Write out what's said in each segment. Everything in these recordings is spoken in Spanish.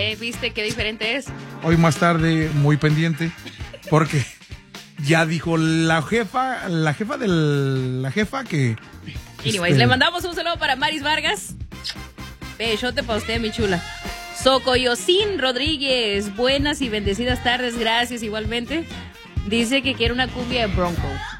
¿Viste qué diferente es? Hoy más tarde, muy pendiente, porque ya dijo la jefa que... Anyways, le mandamos un saludo para Maris Vargas. Besote para usted, mi chula. Socoyocín Rodríguez, buenas y bendecidas tardes, gracias igualmente. Dice que quiere una cumbia de Bronco.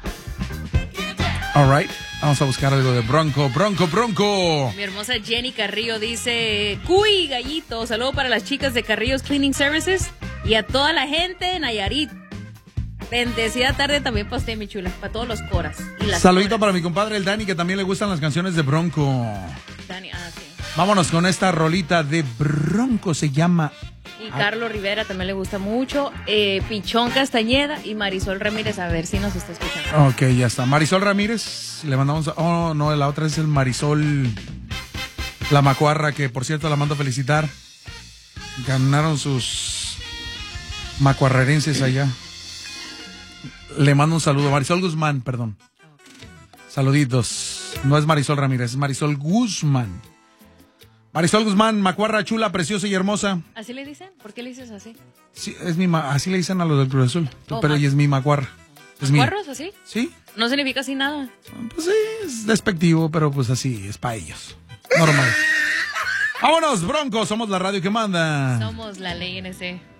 All right, vamos a buscar algo de Bronco. Mi hermosa Jenny Carrillo dice, cuy, gallito, saludo para las chicas de Carrillo's Cleaning Services y a toda la gente de Nayarit. Bendecida tarde también para usted, mi chula, para todos los coras. Y las Saludito coras. para mi compadre el Dani, que también le gustan las canciones de Bronco. Dani, sí. Vámonos con esta rolita de Bronco, se llama... Y Carlos Rivera también le gusta mucho. Pichón Castañeda y Marisol Ramírez, a ver si nos está escuchando. Ok, ya está. Marisol Ramírez, le mandamos... Oh, no, la otra es el Marisol... La Macuarra, que por cierto la mando a felicitar. Ganaron sus macuarrerenses allá. Le mando un saludo. Marisol Guzmán, perdón. Saluditos. No es Marisol Ramírez, es Marisol Guzmán. Marisol Guzmán, macuarra chula, preciosa y hermosa. ¿Así le dicen? ¿Por qué le dices así? Sí, es así le dicen a los del Cruz Azul. Pero ella es mi macuarra. Es mía. ¿Macuarros así? Sí. No significa así nada. Pues sí, es despectivo, pero pues así, es para ellos. Normal. Vámonos, Bronco, somos la radio que manda. Somos la ley NC.